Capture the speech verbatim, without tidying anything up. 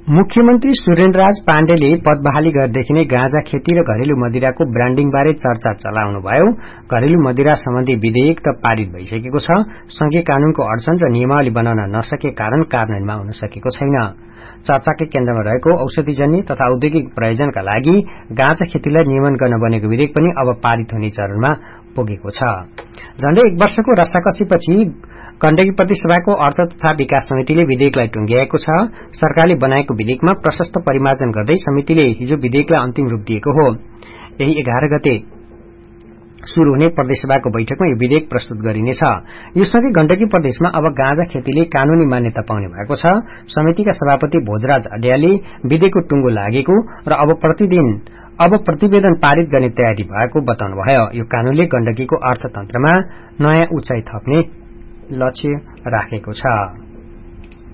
मुख्यमन्त्री सुरेन्द्रराज पाण्डेले पद बहाली गरेदेखि नै गाँजा खेती र घरेलु मदिराको ब्रान्डिङबारे चर्चा चलाउनुभयो। घरेलु मदिरा सम्बन्धी विधेयक त पारित भइसकेको छ, संघीय कानूनको अडचन र नियमावली बनाउन नसके कारण कार्यान्वयनमा हुन सकेको छैन। चर्चाकै केन्द्रमा रहेको औषधिजन्य तथा औद्योगिक प्रयोजनका लागि गाँजा खेतीलाई नियमन गर्न बनेको विधेयक पनि अब पारित हुने चरणमा पुगेको छ। झण्डै एक वर्षको रसाकसीपछि गण्डकी प्रदेशसभाको अर्थ तथा विकास समितिले विधेयकलाई टुंग्याएको छ। सरकारले बनाएको विधेयकमा प्रशस्त परिमार्जन गर्दै समितिले हिजो विधेयकलाई अन्तिम रूप दिएको हो। यही एघार गते शुरू हुने प्रदेशसभाको बैठकमा यो विधेयक प्रस्तुत गरिनेछ। यो सँगै गण्डकी प्रदेशमा अब गाँजा खेतीले कानूनी मान्यता पाउने भएको छ। समितिका सभापति भोजराज अड्यालले विधेयकको टुंगो लागेको र अब प्रतिदिन अब प्रतिवेदन पारित गर्ने तयारी भएको बताउनुभयो। यो कानूनले गण्डकीको अर्थतन्त्रमा नयाँ उचाइ थप्ने लक्ष्य राखेको छ।